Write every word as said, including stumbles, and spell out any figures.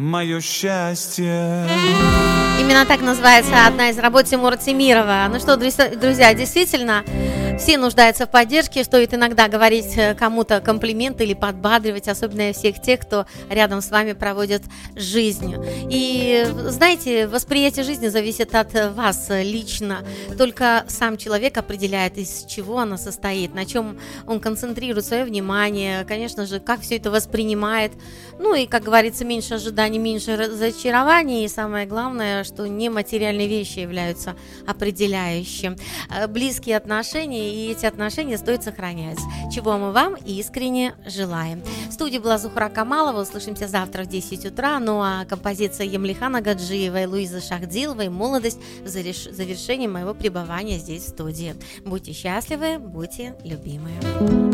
мое счастье. Именно так называется одна из работ Тимура Темирова. Ну что, друзья, действительно, все нуждаются в поддержке. Стоит иногда говорить кому-то комплименты или подбадривать, особенно всех тех, кто рядом с вами проводит жизнь. И, знаете, восприятие жизни зависит от вас лично. Только сам человек определяет, из чего она состоит, на чем он концентрирует свое внимание, конечно же, как все это воспринимает. Ну и, как говорится, меньше ожиданий, меньше разочарований. И самое главное, что нематериальные вещи являются определяющим. Близкие отношения, и эти отношения стоит сохранять. Чего мы вам искренне желаем. В студии была Зухра Камалова. Услышимся завтра в десять утра. Ну а композиция Емлихана Гаджиева и Луизы Шахдиловой «Молодость» в завершении моего пребывания здесь в студии. Будьте счастливы, будьте любимы.